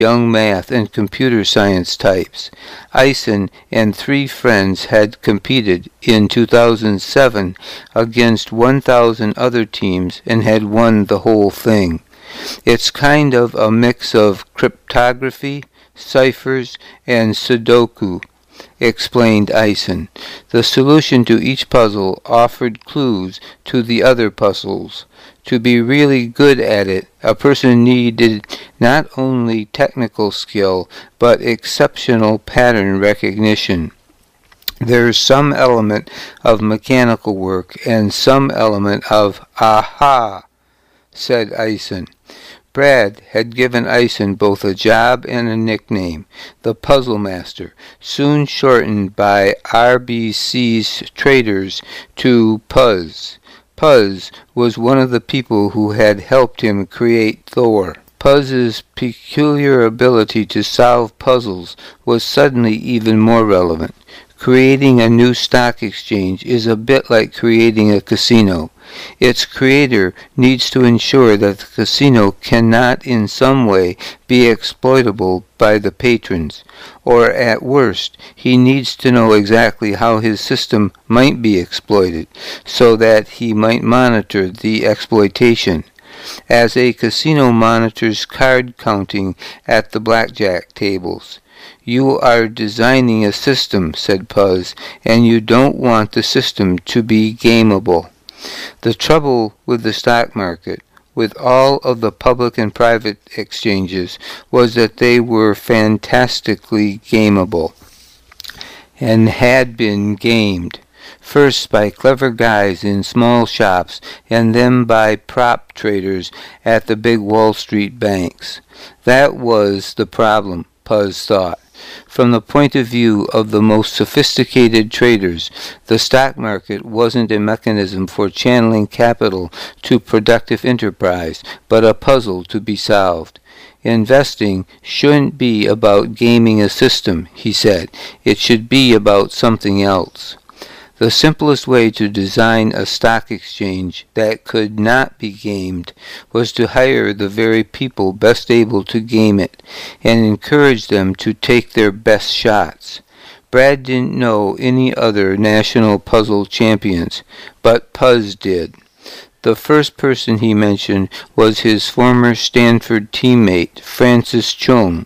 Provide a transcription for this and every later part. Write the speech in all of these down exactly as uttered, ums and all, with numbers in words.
young math and computer science types. Eisen and three friends had competed in two thousand seven against one thousand other teams and had won the whole thing. It's kind of a mix of cryptography, ciphers, and Sudoku, explained Eisen. The solution to each puzzle offered clues to the other puzzles. To be really good at it, a person needed not only technical skill, but exceptional pattern recognition. There's some element of mechanical work and some element of aha, said Eisen. Brad had given Eisen both a job and a nickname, the Puzzle Master, soon shortened by R B C's traders to Puzz. Puzz was one of the people who had helped him create Thor. Puzz's peculiar ability to solve puzzles was suddenly even more relevant. Creating a new stock exchange is a bit like creating a casino. Its creator needs to ensure that the casino cannot in some way be exploitable by the patrons, or at worst, he needs to know exactly how his system might be exploited, so that he might monitor the exploitation. As a casino monitors card counting at the blackjack tables. You are designing a system, said Puzz, and you don't want the system to be gameable. The trouble with the stock market, with all of the public and private exchanges, was that they were fantastically gameable, and had been gamed, first by clever guys in small shops, and then by prop traders at the big Wall Street banks. That was the problem, Puzz thought. From the point of view of the most sophisticated traders, the stock market wasn't a mechanism for channeling capital to productive enterprise, but a puzzle to be solved. Investing shouldn't be about gaming a system, he said. It should be about something else. The simplest way to design a stock exchange that could not be gamed was to hire the very people best able to game it, and encourage them to take their best shots. Brad didn't know any other national puzzle champions, but Puzz did. The first person he mentioned was his former Stanford teammate, Francis Chung.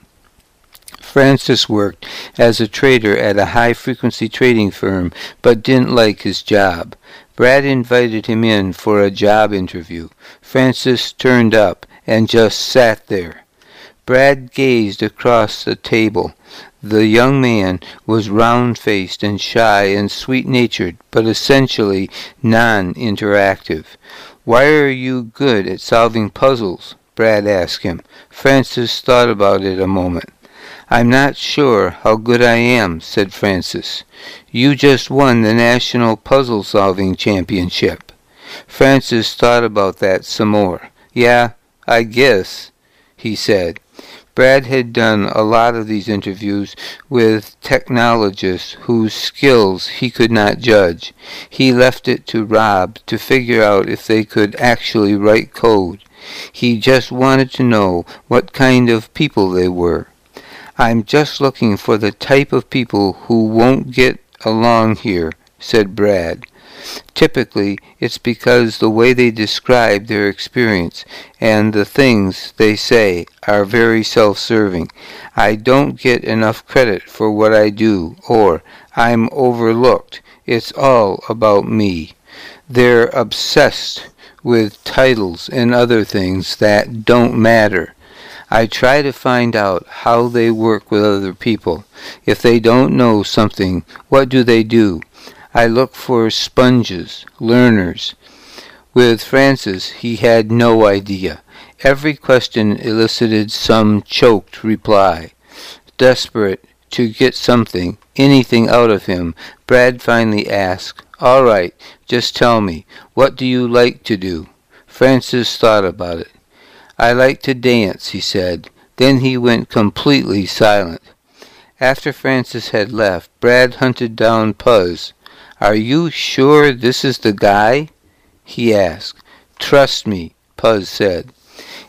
Francis worked as a trader at a high-frequency trading firm, but didn't like his job. Brad invited him in for a job interview. Francis turned up and just sat there. Brad gazed across the table. The young man was round-faced and shy and sweet-natured, but essentially non-interactive. "Why are you good at solving puzzles?" Brad asked him. Francis thought about it a moment. "I'm not sure how good I am," said Francis. "You just won the National Puzzle-Solving Championship." Francis thought about that some more. "Yeah, I guess," he said. Brad had done a lot of these interviews with technologists whose skills he could not judge. He left it to Rob to figure out if they could actually write code. He just wanted to know what kind of people they were. "I'm just looking for the type of people who won't get along here," said Brad. "Typically, it's because the way they describe their experience and the things they say are very self-serving. I don't get enough credit for what I do, or I'm overlooked. It's all about me." They're obsessed with titles and other things that don't matter. I try to find out how they work with other people. If they don't know something, what do they do? I look for sponges, learners. With Francis, he had no idea. Every question elicited some choked reply. Desperate to get something, anything out of him, Brad finally asked, "All right, just tell me, what do you like to do?" Francis thought about it. "I like to dance," he said. Then he went completely silent. After Francis had left, Brad hunted down Puzz. "Are you sure this is the guy?" he asked. "Trust me," Puzz said.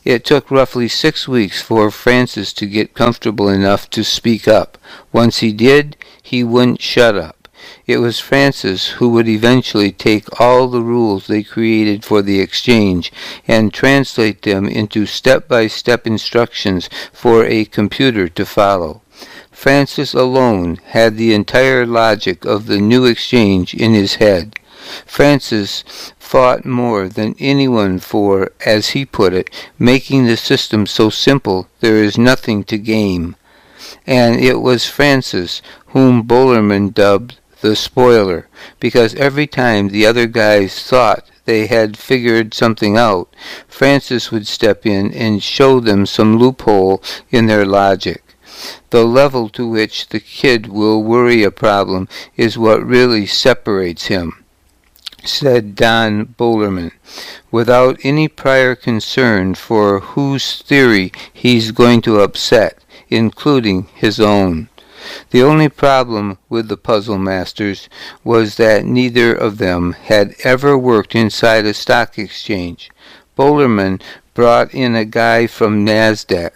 It took roughly six weeks for Francis to get comfortable enough to speak up. Once he did, he wouldn't shut up. It was Francis who would eventually take all the rules they created for the exchange and translate them into step-by-step instructions for a computer to follow. Francis alone had the entire logic of the new exchange in his head. Francis fought more than anyone for, as he put it, making the system so simple there is nothing to game. And it was Francis whom Bolerman dubbed the spoiler, because every time the other guys thought they had figured something out, Francis would step in and show them some loophole in their logic. The level to which the kid will worry a problem is what really separates him, said Don Bolerman, without any prior concern for whose theory he's going to upset, including his own. The only problem with the puzzle masters was that neither of them had ever worked inside a stock exchange. Bolerman brought in a guy from NASDAQ,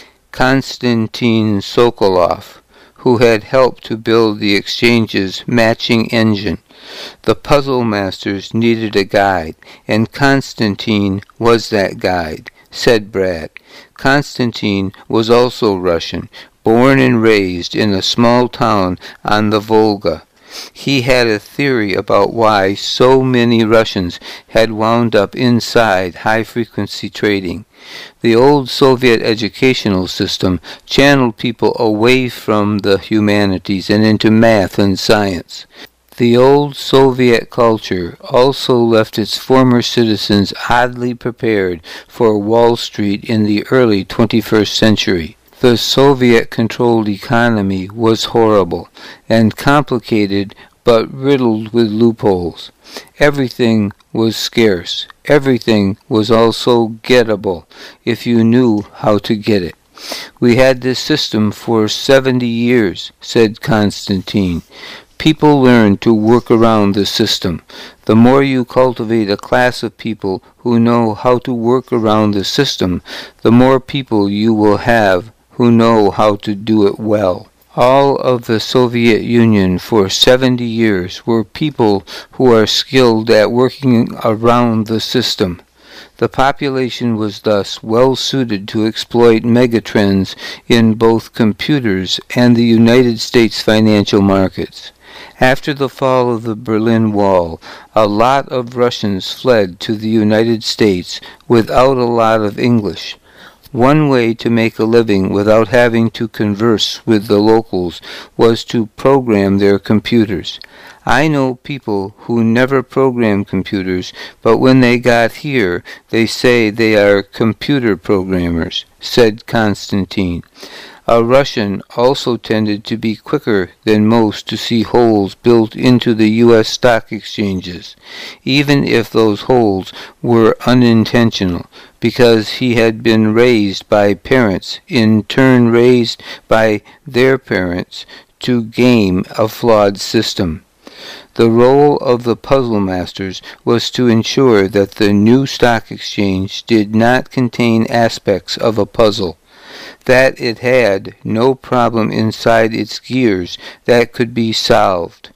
Konstantin Sokolov, who had helped to build the exchange's matching engine. The puzzle masters needed a guide, and Konstantin was that guide, said Brad. Konstantin was also Russian, born and raised in a small town on the Volga. He had a theory about why so many Russians had wound up inside high-frequency trading. The old Soviet educational system channeled people away from the humanities and into math and science. The old Soviet culture also left its former citizens oddly prepared for Wall Street in the early twenty-first century. The Soviet-controlled economy was horrible and complicated but riddled with loopholes. Everything was scarce. Everything was also gettable if you knew how to get it. We had this system for seventy years, said Konstantin. People learn to work around the system. The more you cultivate a class of people who know how to work around the system, the more people you will have who know how to do it well. All of the Soviet Union for seventy years were people who are skilled at working around the system. The population was thus well suited to exploit megatrends in both computers and the United States financial markets. After the fall of the Berlin Wall, a lot of Russians fled to the United States without a lot of English. One way to make a living without having to converse with the locals was to program their computers. I know people who never programmed computers, but when they got here, they say they are computer programmers, said Konstantin. A Russian also tended to be quicker than most to see holes built into the U S stock exchanges, even if those holes were unintentional, because he had been raised by parents, in turn raised by their parents, to game a flawed system. The role of the puzzle masters was to ensure that the new stock exchange did not contain aspects of a puzzle, that it had no problem inside its gears that could be solved.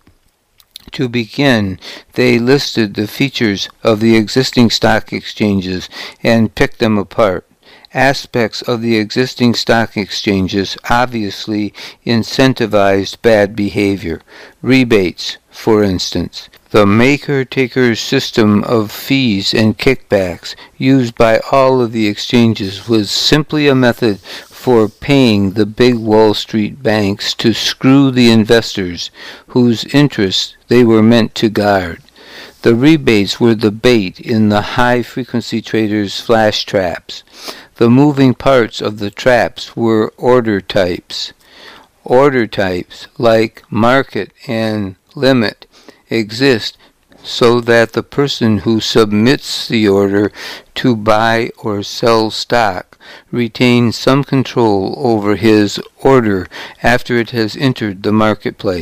To begin, they listed the features of the existing stock exchanges and picked them apart. Aspects of the existing stock exchanges obviously incentivized bad behavior. Rebates, for instance. The maker-taker system of fees and kickbacks used by all of the exchanges was simply a method for paying the big Wall Street banks to screw the investors whose interests they were meant to guard. The rebates were the bait in the high-frequency traders' flash traps. The moving parts of the traps were order types. Order types, like market and limit, exist so that the person who submits the order to buy or sell stock retains some control over his order after it has entered the marketplace.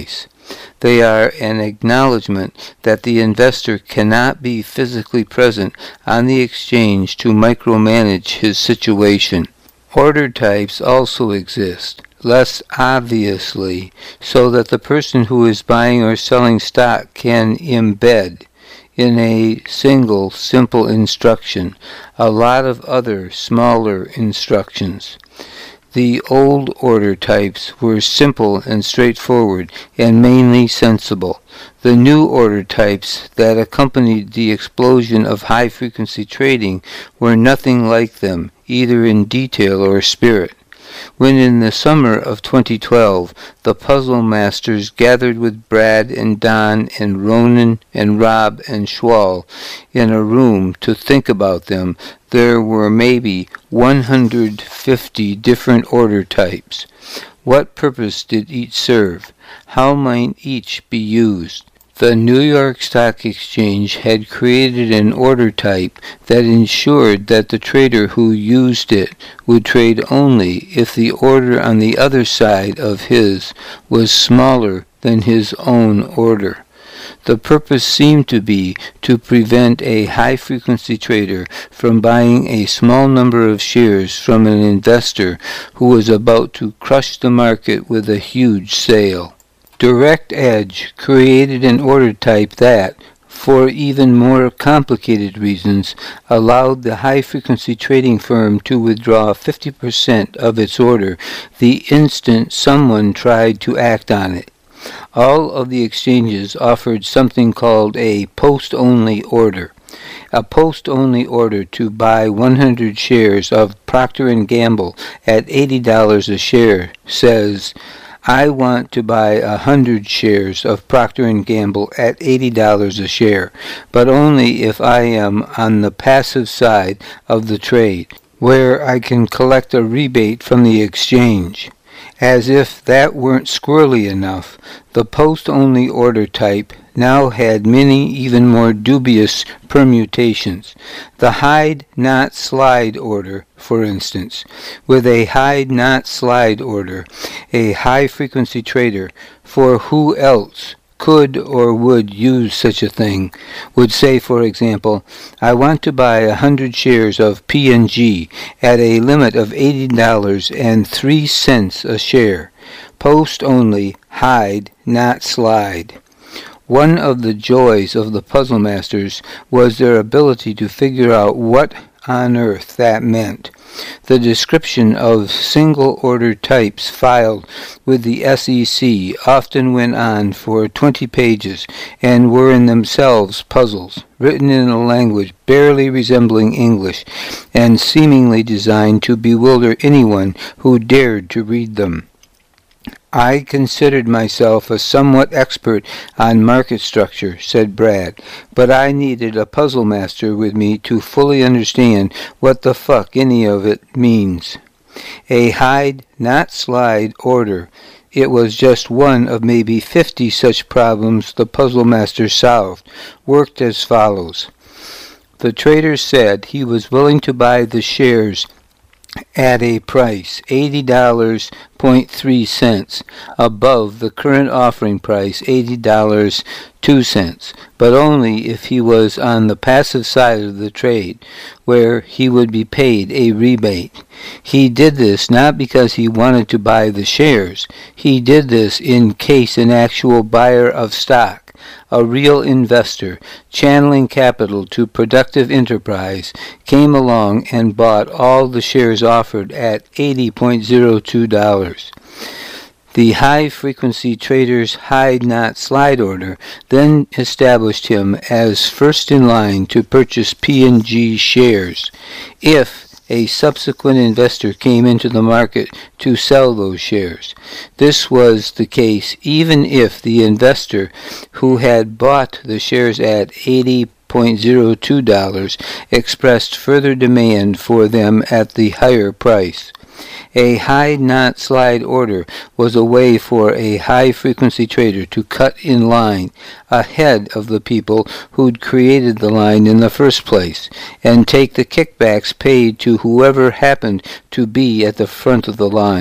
They are an acknowledgement that the investor cannot be physically present on the exchange to micromanage his situation. Order types also exist, less obviously, so that the person who is buying or selling stock can embed in a single simple instruction a lot of other smaller instructions. The old order types were simple and straightforward and mainly sensible. The new order types that accompanied the explosion of high-frequency trading were nothing like them, either in detail or spirit. When in the summer of twenty twelve the puzzle masters gathered with Brad and Don and Ronan and Rob and Schwal in a room to think about them, there were maybe one hundred fifty different order types. What purpose did each serve? How might each be used? The New York Stock Exchange had created an order type that ensured that the trader who used it would trade only if the order on the other side of his was smaller than his own order. The purpose seemed to be to prevent a high-frequency trader from buying a small number of shares from an investor who was about to crush the market with a huge sale. Direct Edge created an order type that, for even more complicated reasons, allowed the high-frequency trading firm to withdraw fifty percent of its order the instant someone tried to act on it. All of the exchanges offered something called a post-only order. A post-only order to buy one hundred shares of Procter and Gamble at eighty dollars a share says, I want to buy one hundred shares of Procter and Gamble at eighty dollars a share, but only if I am on the passive side of the trade, where I can collect a rebate from the exchange. As if that weren't squirrely enough, the post-only order type now had many even more dubious permutations. The hide-not-slide order, for instance. With a hide-not-slide order, a high-frequency trader, for who else could or would use such a thing, would say, for example, I want to buy a hundred shares of P and G at a limit of eighty dollars and three cents a share. Post only, hide, not slide. One of the joys of the puzzle masters was their ability to figure out what on earth that meant. The description of single-order types filed with the S E C often went on for twenty pages and were in themselves puzzles, written in a language barely resembling English and seemingly designed to bewilder anyone who dared to read them. I considered myself a somewhat expert on market structure, said Brad, but I needed a puzzle master with me to fully understand what the fuck any of it means. A hide, not slide order. It was just one of maybe fifty such problems the puzzle master solved. Worked as follows. The trader said he was willing to buy the shares at a price eighty dollars and three cents above the current offering price eighty dollars and two cents, but only if he was on the passive side of the trade, where he would be paid a rebate. He did this not because he wanted to buy the shares. He did this in case an actual buyer of stock, a real investor, channeling capital to productive enterprise, came along and bought all the shares offered at eighty dollars and two cents. The high-frequency trader's hide-not-slide order then established him as first in line to purchase P and G shares, if a subsequent investor came into the market to sell those shares. This was the case even if the investor who had bought the shares at eighty dollars and two cents expressed further demand for them at the higher price. A hide-not-slide order was a way for a high-frequency trader to cut in line ahead of the people who'd created the line in the first place and take the kickbacks paid to whoever happened to be at the front of the line.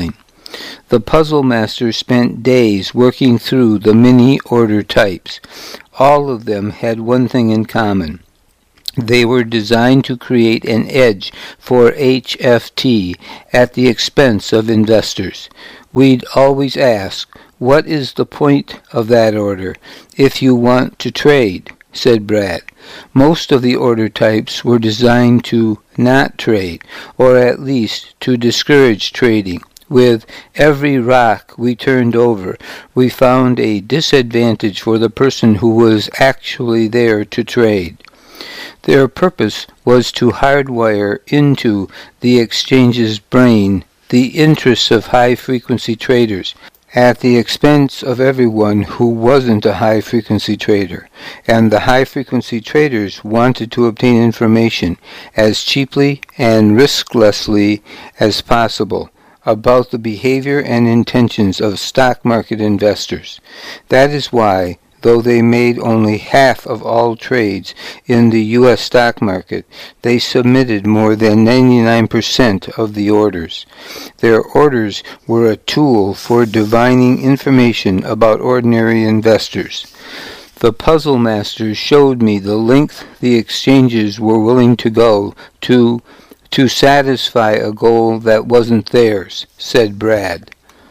The puzzle master spent days working through the many order types. All of them had one thing in common. They were designed to create an edge for H F T at the expense of investors. We'd always ask, what is the point of that order if you want to trade? Said Brad. Most of the order types were designed to not trade, or at least to discourage trading. With every rock we turned over, we found a disadvantage for the person who was actually there to trade. Their purpose was to hardwire into the exchange's brain the interests of high-frequency traders, at the expense of everyone who wasn't a high-frequency trader, and the high-frequency traders wanted to obtain information as cheaply and risklessly as possible about the behavior and intentions of stock market investors. That is why, though they made only half of all trades in the U S stock market, they submitted more than ninety-nine percent of the orders. Their orders were a tool for divining information about ordinary investors. The puzzle masters showed me the length the exchanges were willing to go to to satisfy a goal that wasn't theirs, said Brad.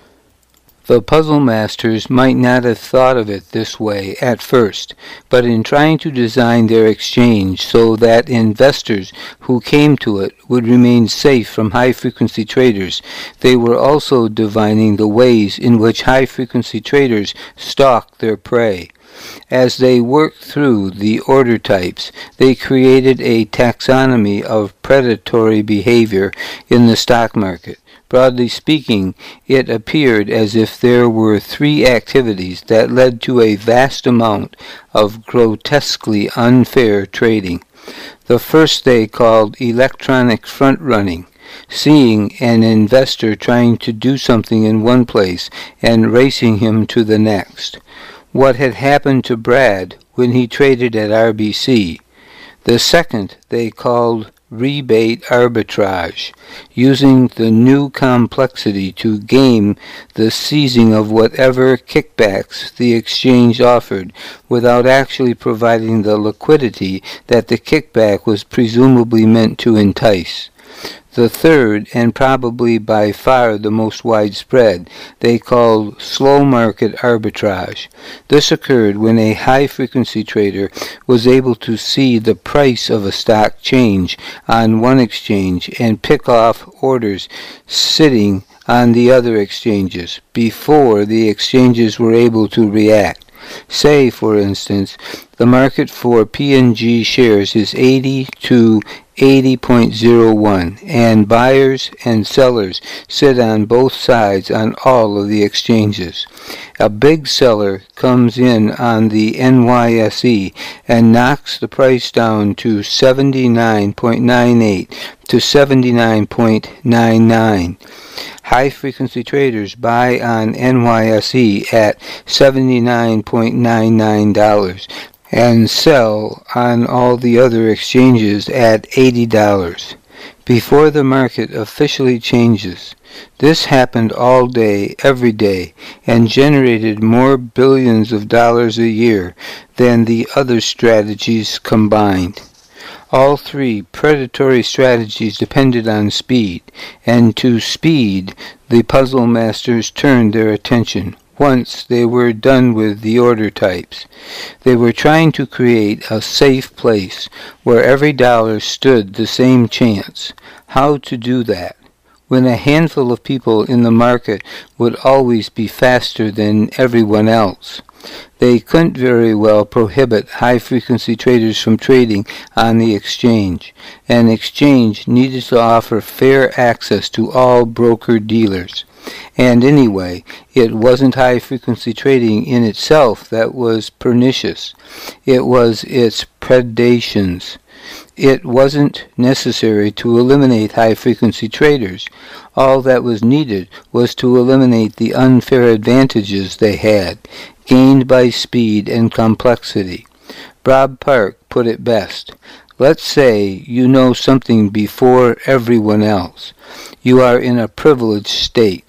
The puzzle masters might not have thought of it this way at first, but in trying to design their exchange so that investors who came to it would remain safe from high-frequency traders, they were also divining the ways in which high-frequency traders stalked their prey. As they worked through the order types, they created a taxonomy of predatory behavior in the stock market. Broadly speaking, it appeared as if there were three activities that led to a vast amount of grotesquely unfair trading. The first they called electronic front-running, seeing an investor trying to do something in one place and racing him to the next. What had happened to Brad when he traded at R B C. The second they called rebate arbitrage, using the new complexity to game the seizing of whatever kickbacks the exchange offered without actually providing the liquidity that the kickback was presumably meant to entice. The third, and probably by far the most widespread, they called slow market arbitrage. This occurred when a high-frequency trader was able to see the price of a stock change on one exchange and pick off orders sitting on the other exchanges before the exchanges were able to react. Say, for instance, the market for P and G shares is eighty to eighty point zero one, and buyers and sellers sit on both sides on all of the exchanges. A big seller comes in on the N Y S E and knocks the price down to seventy-nine point nine eight to seventy-nine point nine nine. High-frequency traders buy on N Y S E at seventy-nine point nine nine dollars and sell on all the other exchanges at eighty dollars before the market officially changes. This happened all day, every day, and generated more billions of dollars a year than the other strategies combined. All three predatory strategies depended on speed, and to speed the puzzle masters turned their attention once they were done with the order types. They were trying to create a safe place where every dollar stood the same chance. How to do that? When a handful of people in the market would always be faster than everyone else. They couldn't very well prohibit high-frequency traders from trading on the exchange. An exchange needed to offer fair access to all broker-dealers. And anyway, it wasn't high-frequency trading in itself that was pernicious. It was its predations. It wasn't necessary to eliminate high-frequency traders. All that was needed was to eliminate the unfair advantages they had, gained by speed and complexity. Bob Park put it best. Let's say you know something before everyone else. You are in a privileged state.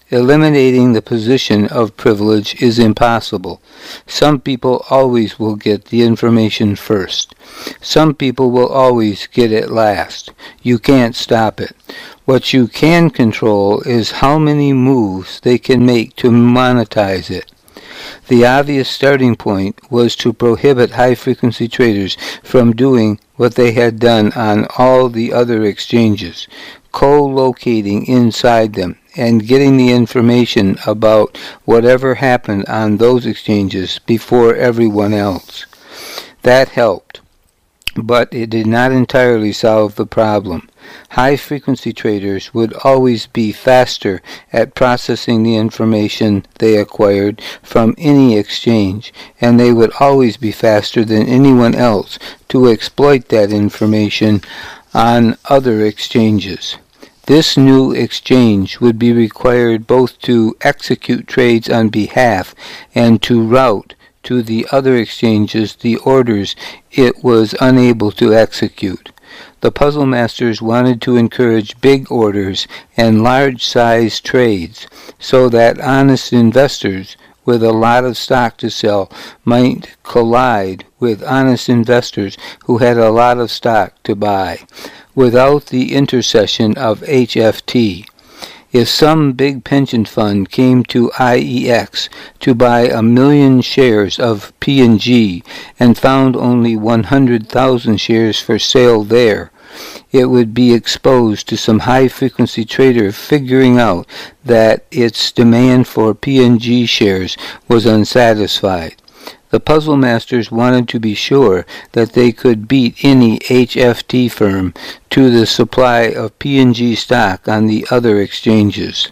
Eliminating the position of privilege is impossible. Some people always will get the information first. Some people will always get it last. You can't stop it. What you can control is how many moves they can make to monetize it. The obvious starting point was to prohibit high-frequency traders from doing what they had done on all the other exchanges, co-locating inside them and getting the information about whatever happened on those exchanges before everyone else. That helped, but it did not entirely solve the problem. High-frequency traders would always be faster at processing the information they acquired from any exchange, and they would always be faster than anyone else to exploit that information on other exchanges. This new exchange would be required both to execute trades on behalf and to route to the other exchanges the orders it was unable to execute. The puzzle masters wanted to encourage big orders and large-sized trades so that honest investors with a lot of stock to sell might collide with honest investors who had a lot of stock to buy, without the intercession of H F T. If some big pension fund came to I E X to buy a million shares of P and G and found only one hundred thousand shares for sale there, it would be exposed to some high-frequency trader figuring out that its demand for P and G shares was unsatisfied. The puzzle masters wanted to be sure that they could beat any H F T firm to the supply of P and G stock on the other exchanges.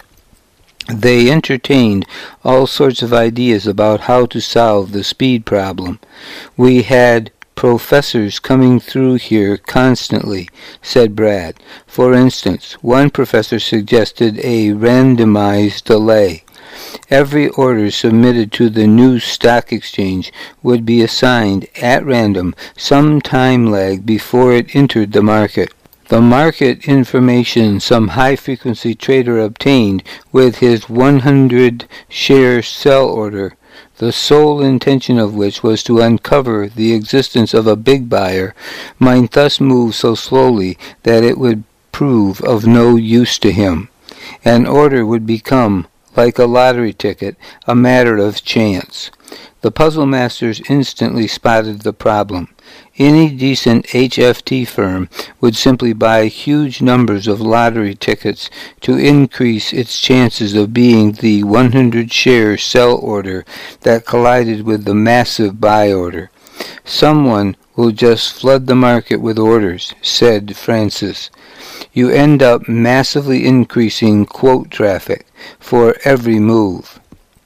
They entertained all sorts of ideas about how to solve the speed problem. We had professors coming through here constantly, said Brad. For instance, one professor suggested a randomized delay. Every order submitted to the new stock exchange would be assigned at random some time lag before it entered the market. The market information some high-frequency trader obtained with his one hundred share sell order, the sole intention of which was to uncover the existence of a big buyer, might thus move so slowly that it would prove of no use to him. An order would become, like a lottery ticket, a matter of chance. The puzzle masters instantly spotted the problem. Any decent H F T firm would simply buy huge numbers of lottery tickets to increase its chances of being the one hundred share sell order that collided with the massive buy order. Someone will just flood the market with orders, said Francis. You end up massively increasing quote traffic for every move.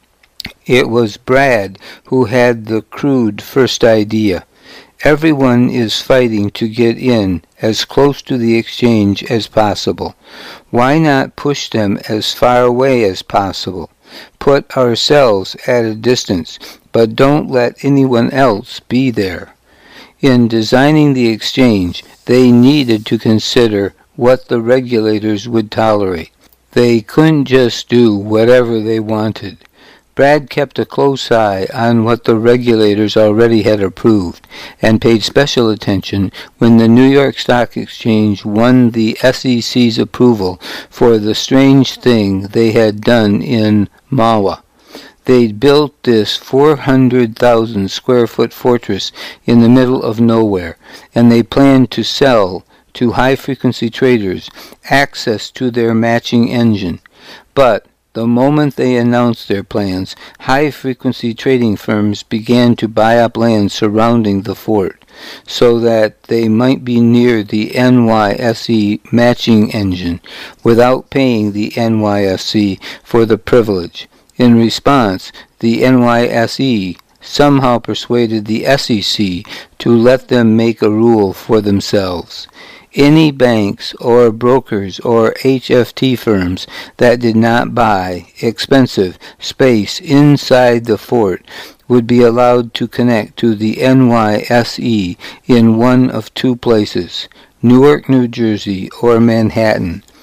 It was Brad who had the crude first idea. Everyone is fighting to get in as close to the exchange as possible. Why not push them as far away as possible? Put ourselves at a distance, but don't let anyone else be there. In designing the exchange, they needed to consider what the regulators would tolerate. They couldn't just do whatever they wanted. Brad kept a close eye on what the regulators already had approved, and paid special attention when the New York Stock Exchange won the S E C's approval for the strange thing they had done in M A W A. They'd built this four hundred thousand square foot fortress in the middle of nowhere, and they planned to sell to high-frequency traders access to their matching engine. But the moment they announced their plans, high-frequency trading firms began to buy up land surrounding the fort, so that they might be near the N Y S E matching engine without paying the N Y S E for the privilege. In response, the N Y S E somehow persuaded the S E C to let them make a rule for themselves. Any banks or brokers or H F T firms that did not buy expensive space inside the fort would be allowed to connect to the N Y S E in one of two places, Newark, New Jersey, or Manhattan.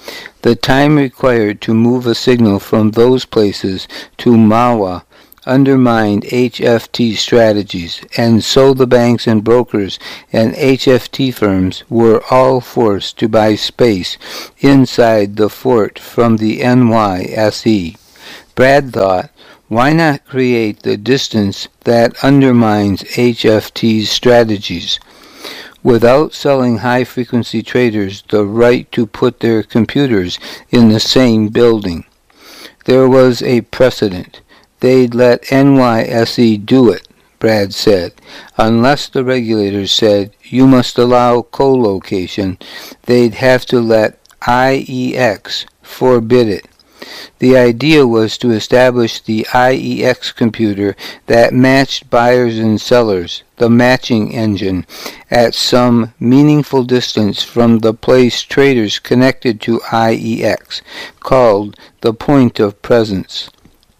The time required to move a signal from those places to M A W A undermined H F T strategies, and so the banks and brokers and H F T firms were all forced to buy space inside the fort from the N Y S E. Brad thought, why not create the distance that undermines H F T's strategies, without selling high-frequency traders the right to put their computers in the same building? There was a precedent. They'd let N Y S E do it, Brad said. Unless the regulators said you must allow co-location, they'd have to let I E X forbid it. The idea was to establish the I E X computer that matched buyers and sellers, the matching engine, at some meaningful distance from the place traders connected to I E X, called the point of presence,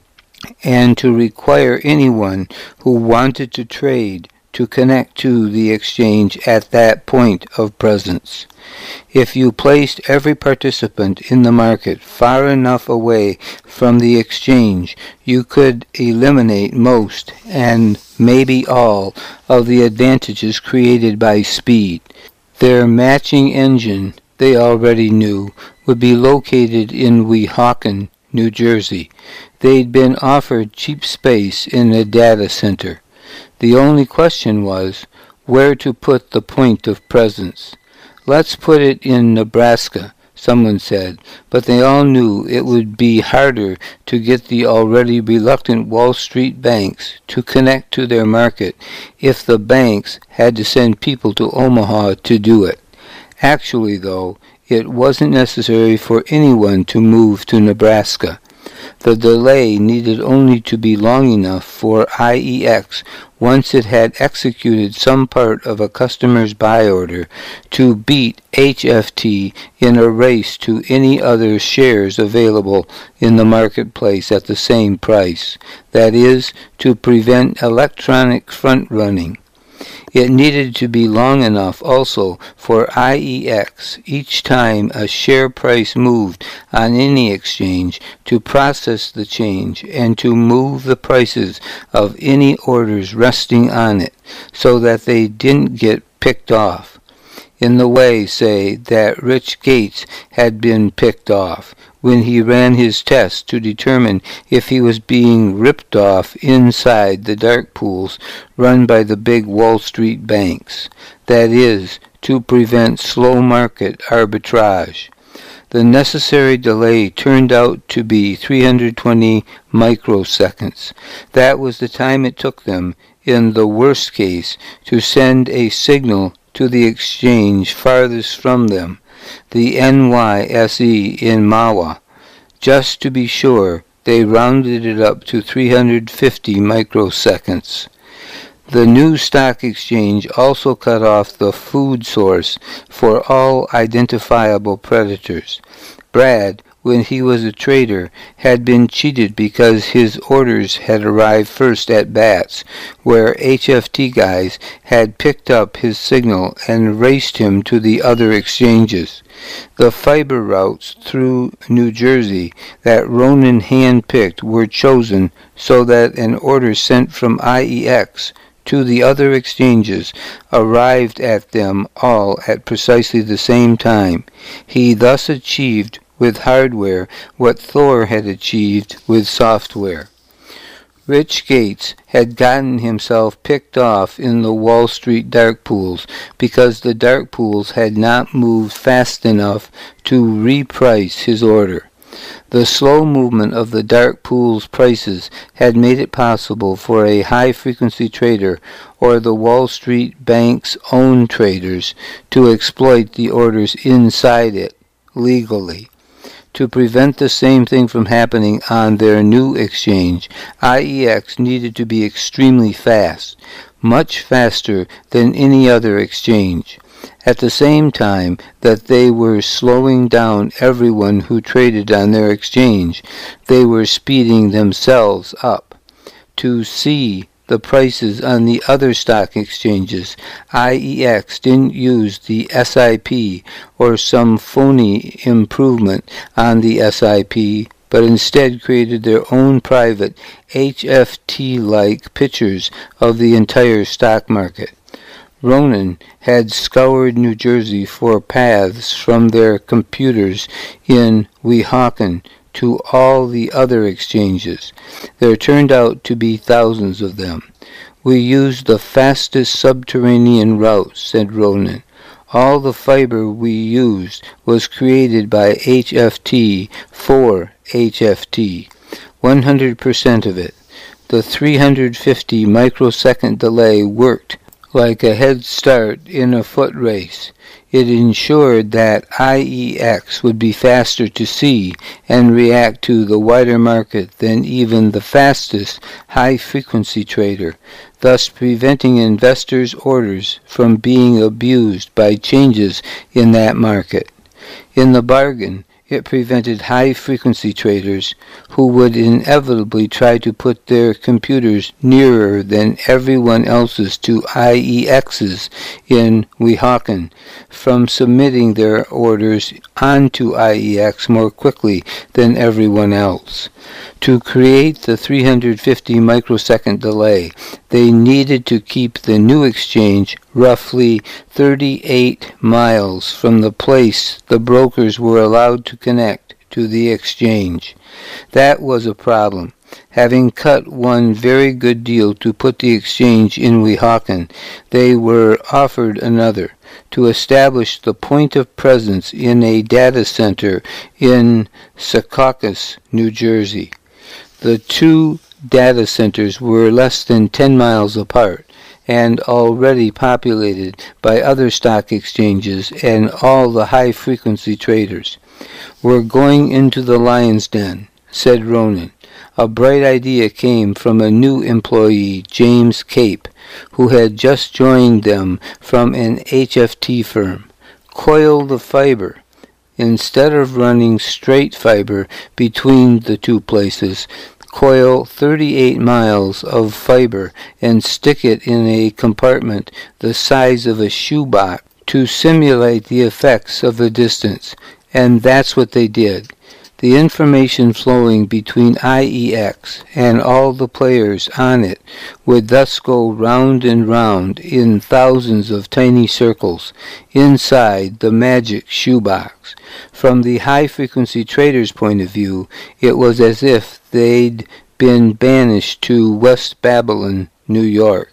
and to require anyone who wanted to trade to connect to the exchange at that point of presence. If you placed every participant in the market far enough away from the exchange, you could eliminate most, and maybe all, of the advantages created by speed. Their matching engine, they already knew, would be located in Weehawken, New Jersey. They'd been offered cheap space in a data center. The only question was where to put the point of presence. Let's put it in Nebraska, someone said, but they all knew it would be harder to get the already reluctant Wall Street banks to connect to their market if the banks had to send people to Omaha to do it. Actually, though, it wasn't necessary for anyone to move to Nebraska. The delay needed only to be long enough for I E X, once it had executed some part of a customer's buy order, to beat H F T in a race to any other shares available in the marketplace at the same price. That is, to prevent electronic front-running. It needed to be long enough also for I E X, each time a share price moved on any exchange, to process the change and to move the prices of any orders resting on it, so that they didn't get picked off, in the way, say, that Rich Gates had been picked off when he ran his tests to determine if he was being ripped off inside the dark pools run by the big Wall Street banks. That is, to prevent slow market arbitrage. The necessary delay turned out to be three hundred twenty microseconds. That was the time it took them, in the worst case, to send a signal to the exchange farthest from them, the N Y S E in M A W A. Just to be sure, they rounded it up to three hundred fifty microseconds. The new stock exchange also cut off the food source for all identifiable predators. Brad, when he was a trader, had been cheated because his orders had arrived first at Bats, where H F T guys had picked up his signal and raced him to the other exchanges. The fiber routes through New Jersey that Ronan hand-picked were chosen so that an order sent from I E X to the other exchanges arrived at them all at precisely the same time. He thus achieved with hardware what Thor had achieved with software. Rich Gates had gotten himself picked off in the Wall Street dark pools because the dark pools had not moved fast enough to reprice his order. The slow movement of the dark pools' prices had made it possible for a high-frequency trader or the Wall Street bank's own traders to exploit the orders inside it legally. To prevent the same thing from happening on their new exchange, I E X needed to be extremely fast, much faster than any other exchange. At the same time that they were slowing down everyone who traded on their exchange, they were speeding themselves up. To see the prices on the other stock exchanges. I E X didn't use the S I P or some phony improvement on the S I P, but instead created their own private H F T-like pictures of the entire stock market. Ronan had scoured New Jersey for paths from their computers in Weehawken to all the other exchanges. There turned out to be thousands of them. We used the fastest subterranean route, said Ronan. All the fiber we used was created by H F T for H F T, one hundred percent of it. The three hundred fifty microsecond delay worked like a head start in a foot race. It ensured that I E X would be faster to see and react to the wider market than even the fastest high-frequency trader, thus preventing investors' orders from being abused by changes in that market. In the bargain, it prevented high-frequency traders, who would inevitably try to put their computers nearer than everyone else's to I E X's in Weehawken, from submitting their orders onto I E X more quickly than everyone else. To create the three hundred fifty microsecond delay, they needed to keep the new exchange roughly thirty-eight miles from the place the brokers were allowed to connect to the exchange. That was a problem. Having cut one very good deal to put the exchange in Weehawken, they were offered another, to establish the point of presence in a data center in Secaucus, New Jersey. The two data centers were less than ten miles apart and already populated by other stock exchanges and all the high-frequency traders. We're going into the lion's den, said Ronan. A bright idea came from a new employee, James Cape, who had just joined them from an H F T firm. Coil the fiber. Instead of running straight fiber between the two places, coil thirty-eight miles of fiber and stick it in a compartment the size of a shoebox to simulate the effects of the distance. And that's what they did. The information flowing between I E X and all the players on it would thus go round and round in thousands of tiny circles inside the magic shoebox. From the high-frequency trader's point of view, it was as if they'd been banished to West Babylon, New York.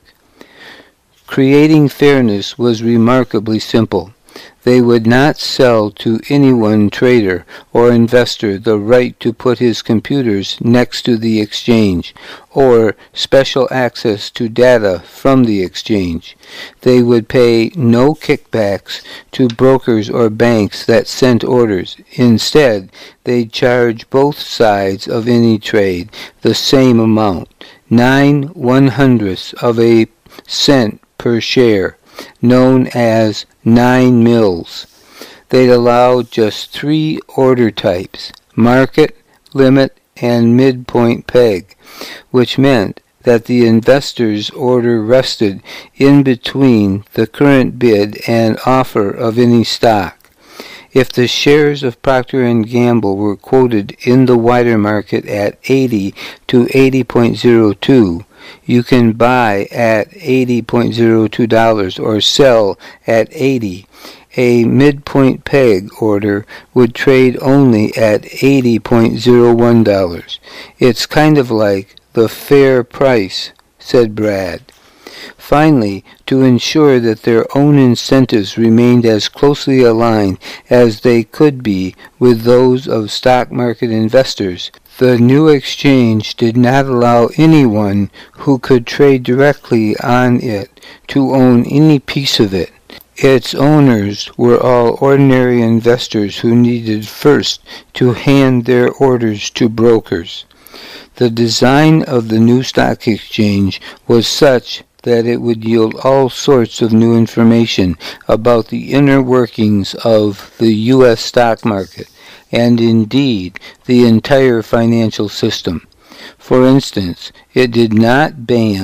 Creating fairness was remarkably simple. They would not sell to any one trader or investor the right to put his computers next to the exchange or special access to data from the exchange. They would pay no kickbacks to brokers or banks that sent orders. Instead, they'd charge both sides of any trade the same amount, nine one-hundredths of a cent per share, known as nine mils. They'd allow just three order types, market, limit, and midpoint peg, which meant that the investor's order rested in between the current bid and offer of any stock. If the shares of Procter and Gamble were quoted in the wider market at eighty to eighty point zero two, you can buy at eighty point zero two dollars or sell at eighty. A midpoint peg order would trade only at eighty point zero one dollars. It's kind of like the fair price, said Brad. Finally, to ensure that their own incentives remained as closely aligned as they could be with those of stock market investors, the new exchange did not allow anyone who could trade directly on it to own any piece of it. Its owners were all ordinary investors who needed first to hand their orders to brokers. The design of the new stock exchange was such that it would yield all sorts of new information about the inner workings of the U S stock market, and indeed the entire financial system. For instance, it did not ban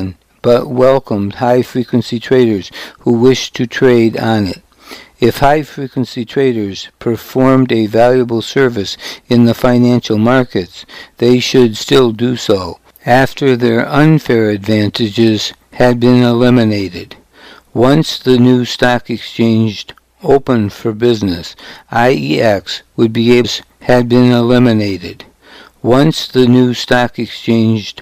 but welcomed high-frequency traders who wished to trade on it. If high-frequency traders performed a valuable service in the financial markets, they should still do so after their unfair advantages had been eliminated. Once the new stock exchange opened for business, I E X would be able to had been eliminated. Once the new stock exchange